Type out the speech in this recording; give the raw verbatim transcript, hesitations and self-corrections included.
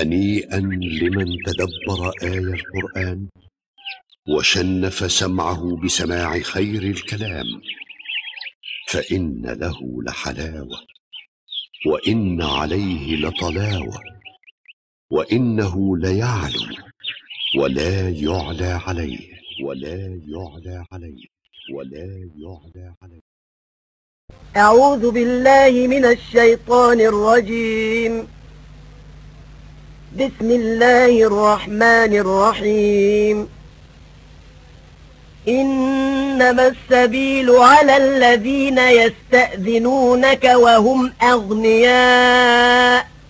هنيئا لمن تدبر آي القرآن وشنف سمعه بسماع خير الكلام، فإن له لحلاوة وإن عليه لطلاوة، وإنه ليعلو ولا يعلى عليه ولا يعلى عليه ولا يعلى عليه. أعوذ بالله من الشيطان الرجيم. بسم الله الرحمن الرحيم. إنما السبيل على الذين يستأذنونك وهم أغنياء